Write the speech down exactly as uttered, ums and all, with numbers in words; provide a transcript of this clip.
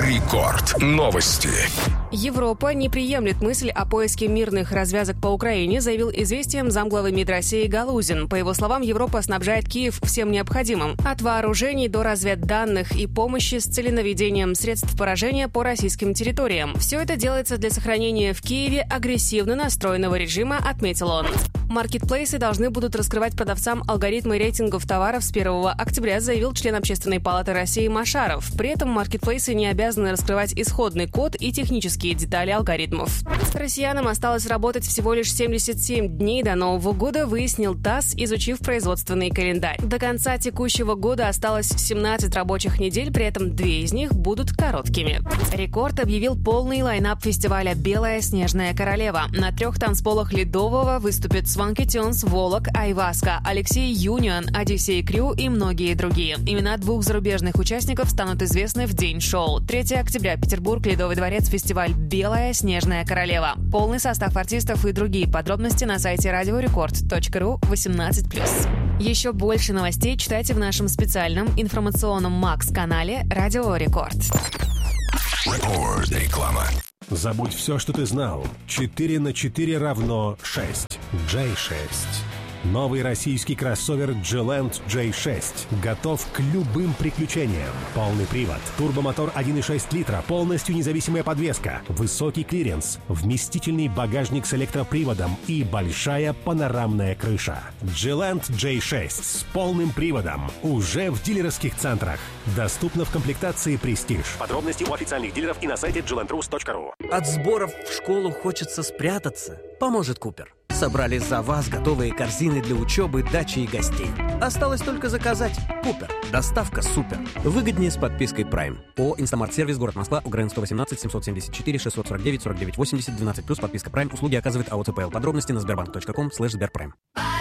Рекорд. Новости. Европа не приемлет мысль о поиске мирных развязок по Украине, заявил «Известиям» замглавы МИД России Галузин. По его словам, Европа снабжает Киев всем необходимым. От вооружений до разведданных и помощи с целенаведением средств поражения по российским территориям. Все это делается для сохранения в Киеве агрессивно настроенного режима, отметил он. Маркетплейсы должны будут раскрывать продавцам алгоритмы рейтингов товаров с первого октября, заявил член Общественной палаты России Машаров. При этом маркетплейсы не обязаны раскрывать исходный код и технические детали алгоритмов. Россиянам осталось работать всего лишь семьдесят семь дней до Нового года, выяснил ТАСС, изучив производственный календарь. До конца текущего года осталось семнадцать рабочих недель, при этом две из них будут короткими. Рекорд объявил полный лайнап фестиваля «Белая снежная королева». На трех танцполах Ледового выступят Сванки Тюнс, Волок, Айваска, Алексей Юнион, Одиссей Крю и многие другие. Имена двух зарубежных участников станут известны в день шоу. третьего октября, Петербург, Ледовый дворец, фестиваль «Белая снежная королева». Полный состав артистов и другие подробности на сайте радио рекорд точка ру восемнадцать плюс. Еще больше новостей читайте в нашем специальном информационном Макс-канале «Радио Рекорд». Реклама. Забудь все, что ты знал. четыре на четыре равно шесть. джей шесть. Новый российский кроссовер G-Land джей шесть готов к любым приключениям. Полный привод, турбомотор один и шесть литра, полностью независимая подвеска, высокий клиренс, вместительный багажник с электроприводом и большая панорамная крыша. G-Land джей шесть с полным приводом уже в дилерских центрах. Доступно в комплектации «Престиж». Подробности у официальных дилеров и на сайте джи ленд рус точка ру. От сборов в школу хочется спрятаться. Поможет Купер. Собрали за вас готовые корзины для учебы, дачи и гостей. Осталось только заказать. Купер. Доставка супер. Выгоднее с подпиской Prime. ООО «Инстамарт-сервис», город Москва, УГРН сто восемнадцать семьсот семьдесят четыре шестьсот сорок девять сорок девять восемьдесят двенадцать плюс подписка Prime. Услуги оказывает АО ЦПЛ. Подробности на сбербанк точка ком слэш сберпрайм.